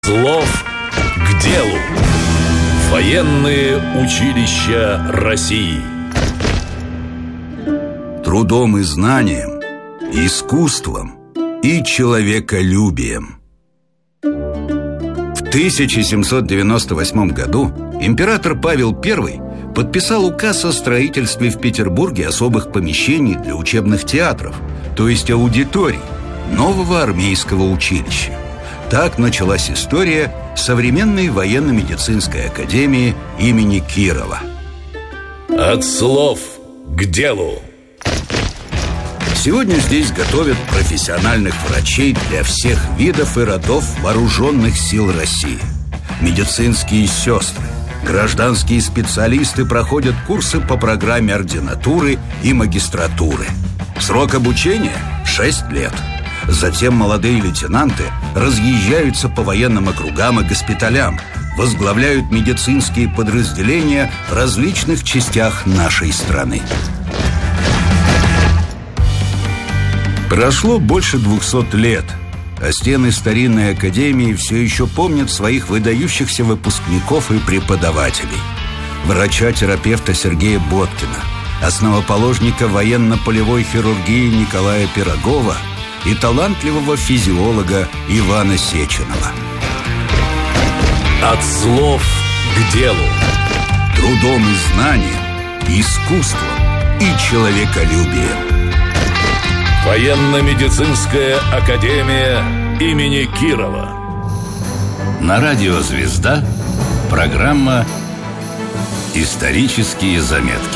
Слов к делу. Военные училища России. Трудом и знанием, искусством и человеколюбием. В 1798 году император Павел I подписал указ о строительстве в Петербурге особых помещений для учебных театров, то есть аудиторий, нового армейского училища. Так началась история современной военно-медицинской академии имени Кирова. От слов к делу. Сегодня здесь готовят профессиональных врачей для всех видов и родов вооруженных сил России. Медицинские сестры, гражданские специалисты проходят курсы по программе ординатуры и магистратуры. Срок обучения – 6 лет. Затем молодые лейтенанты разъезжаются по военным округам и госпиталям, возглавляют медицинские подразделения в различных частях нашей страны. Прошло больше 200 лет, а стены старинной академии все еще помнят своих выдающихся выпускников и преподавателей. Врача-терапевта Сергея Боткина, основоположника военно-полевой хирургии Николая Пирогова и талантливого физиолога Ивана Сеченова. От слов к делу. Трудом и знанием, искусством и человеколюбием. Военно-медицинская академия имени Кирова. На радио «Звезда» программа «Исторические заметки».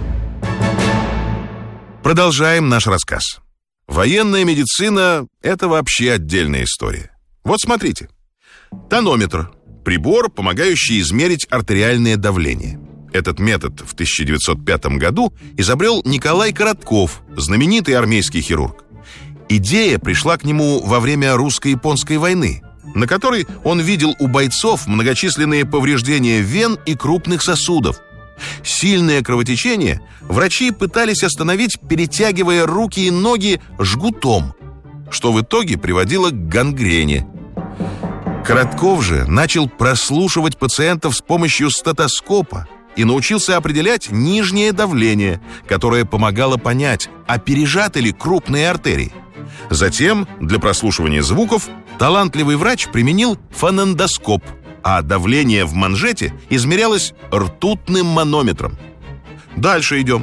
Продолжаем наш рассказ. Военная медицина – это вообще отдельная история. Вот смотрите. Тонометр – прибор, помогающий измерить артериальное давление. Этот метод в 1905 году изобрел Николай Коротков, знаменитый армейский хирург. Идея пришла к нему во время русско-японской войны, на которой он видел у бойцов многочисленные повреждения вен и крупных сосудов. Сильное кровотечение врачи пытались остановить, перетягивая руки и ноги жгутом, что в итоге приводило к гангрене. Коротков же начал прослушивать пациентов с помощью стетоскопа и научился определять нижнее давление, которое помогало понять, а пережаты ли крупные артерии. Затем для прослушивания звуков талантливый врач применил фонендоскоп, а давление в манжете измерялось ртутным манометром. Дальше идем.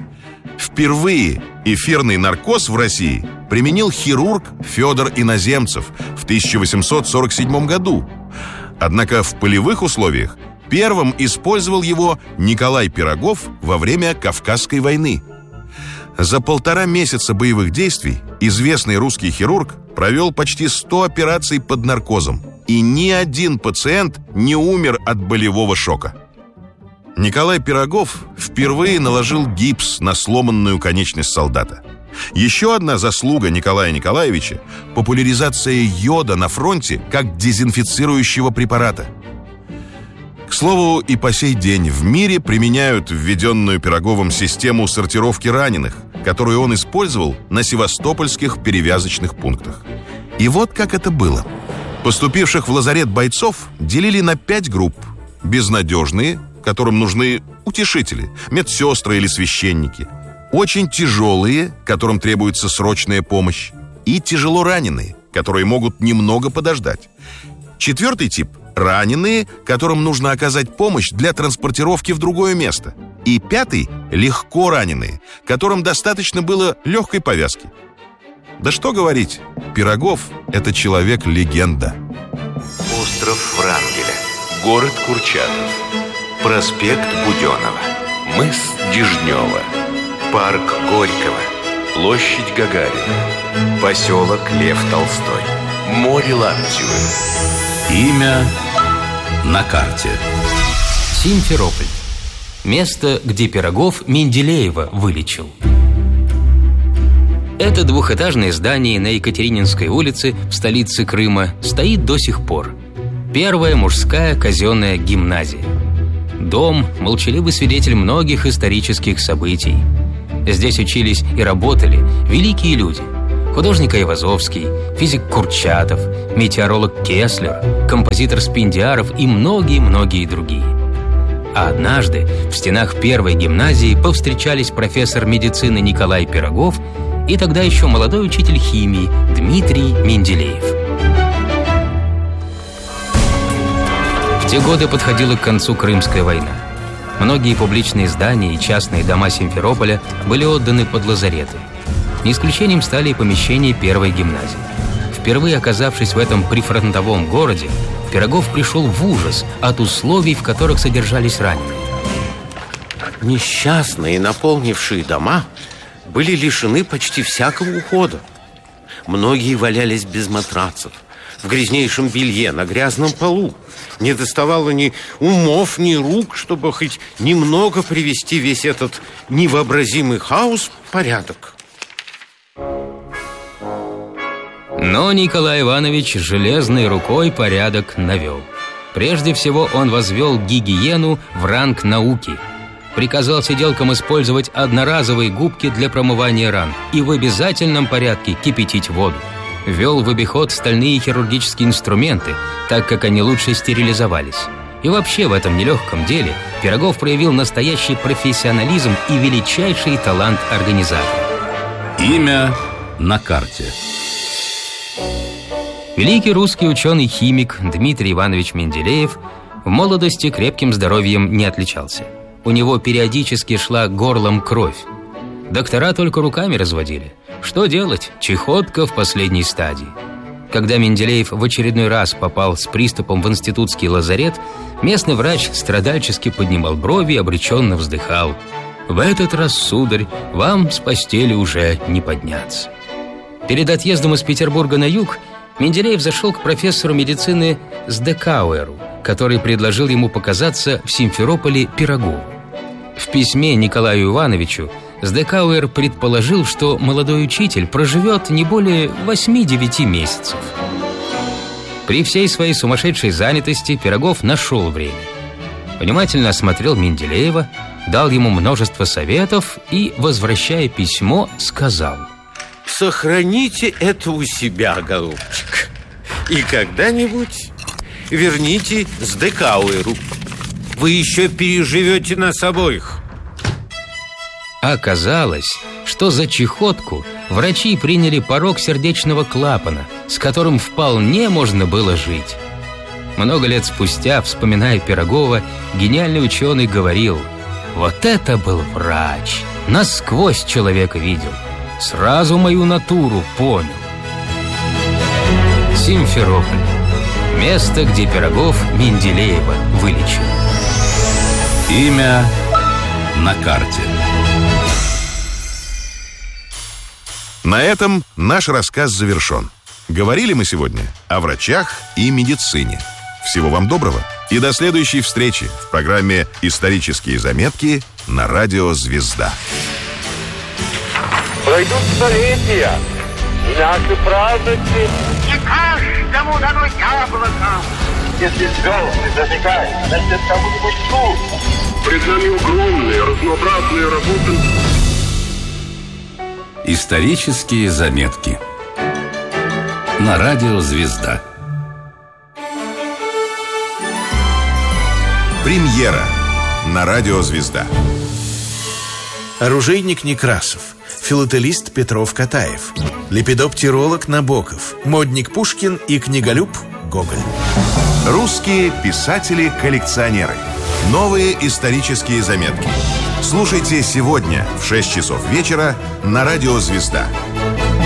Впервые эфирный наркоз в России применил хирург Федор Иноземцев в 1847 году. Однако в полевых условиях первым использовал его Николай Пирогов во время Кавказской войны. За 1,5 месяца боевых действий известный русский хирург провел почти 100 операций под наркозом, и ни один пациент не умер от болевого шока. Николай Пирогов впервые наложил гипс на сломанную конечность солдата. Еще одна заслуга Николая Николаевича – популяризация йода на фронте как дезинфицирующего препарата. К слову, и по сей день в мире применяют введенную Пироговым систему сортировки раненых, которую он использовал на севастопольских перевязочных пунктах. И вот как это было. Поступивших в лазарет бойцов делили на 5 групп. Безнадежные, которым нужны утешители, медсестры или священники. Очень тяжелые, которым требуется срочная помощь. И тяжело раненые, которые могут немного подождать. 4-й тип – раненые, которым нужно оказать помощь для транспортировки в другое место. И 5-й – легко раненые, которым достаточно было легкой повязки. Да что говорить, Пирогов – это человек-легенда. Остров Врангеля, город Курчатов, проспект Буденова, мыс Дежнева, парк Горького, площадь Гагарина, поселок Лев Толстой, море Лаптевы. Имя на карте. Симферополь. Место, где Пирогов Менделеева вылечил. Это двухэтажное здание на Екатерининской улице в столице Крыма стоит до сих пор. Первая мужская казенная гимназия. Дом – молчаливый свидетель многих исторических событий. Здесь учились и работали великие люди. Художник Айвазовский, физик Курчатов, метеоролог Кеслер, композитор Спиндиаров и многие-многие другие. А однажды в стенах первой гимназии повстречались профессор медицины Николай Пирогов и тогда еще молодой учитель химии Дмитрий Менделеев. В те годы подходила к концу Крымская война. Многие публичные здания и частные дома Симферополя были отданы под лазареты. Не исключением стали и помещения первой гимназии. Впервые оказавшись в этом прифронтовом городе, Пирогов пришел в ужас от условий, в которых содержались раненые. Несчастные, наполнившие дома, были лишены почти всякого ухода. Многие валялись без матрацев, в грязнейшем белье, на грязном полу. Не доставало ни умов, ни рук, чтобы хоть немного привести весь этот невообразимый хаос в порядок. Но Николай Иванович железной рукой порядок навел. Прежде всего он возвел гигиену в ранг науки. Приказал сиделкам использовать одноразовые губки для промывания ран и в обязательном порядке кипятить воду. Ввел в обиход стальные хирургические инструменты, так как они лучше стерилизовались. И вообще в этом нелегком деле Пирогов проявил настоящий профессионализм и величайший талант организатора. Имя на карте. Великий русский ученый-химик Дмитрий Иванович Менделеев в молодости крепким здоровьем не отличался. У него периодически шла горлом кровь. Доктора только руками разводили. Что делать? Чехотка в последней стадии. Когда Менделеев в очередной раз попал с приступом в институтский лазарет, местный врач страдальчески поднимал брови и обреченно вздыхал. «В этот раз, сударь, вам с постели уже не подняться». Перед отъездом из Петербурга на юг Менделеев зашел к профессору медицины Сдекауэру, который предложил ему показаться в Симферополе Пирогову. В письме Николаю Ивановичу Сдекауэр предположил, что молодой учитель проживет не более 8-9 месяцев. При всей своей сумасшедшей занятости Пирогов нашел время. Внимательно осмотрел Менделеева, дал ему множество советов и, возвращая письмо, сказал: «Сохраните это у себя, голубчик, и когда-нибудь верните Сдекауэру. Вы еще переживете нас обоих». Оказалось, что за чехотку врачи приняли порок сердечного клапана, с которым вполне можно было жить. Много лет спустя, вспоминая Пирогова, гениальный ученый говорил: «Вот это был врач! Насквозь человека видел. Сразу мою натуру понял». Симферополь. Место, где Пирогов Менделеева вылечил. Имя на карте. На этом наш рассказ завершен. Говорили мы сегодня о врачах и медицине. Всего вам доброго и до следующей встречи в программе «Исторические заметки» на радио «Звезда». Пройдут столетия, и наши праздники не каждому дано яблоко. Если звезды зажигают, значит, кому-нибудь тут. Пред нами огромные, разнообразные работы. Исторические заметки на радио «Звезда». Премьера на радио «Звезда». Оружейник Некрасов, филателист Петров-Катаев, лепидоптиролог Набоков, модник Пушкин и книголюб Гоголь. Русские писатели-коллекционеры. Новые исторические заметки. Слушайте сегодня в 6 часов вечера на радио «Звезда».